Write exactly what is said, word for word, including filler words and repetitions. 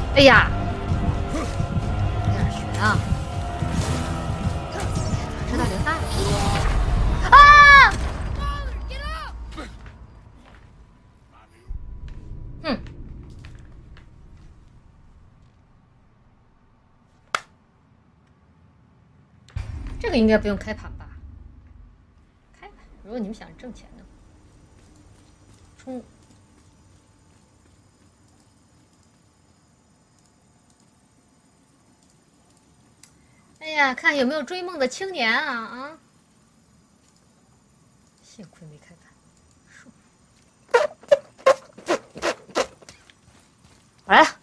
哎呀，有点悬啊！知道刘大啊！哼，这个应该不用开盘吧？开盘，如果你们想挣钱的，冲！哎呀，看有没有追梦的青年啊啊！幸亏没开盘，来了。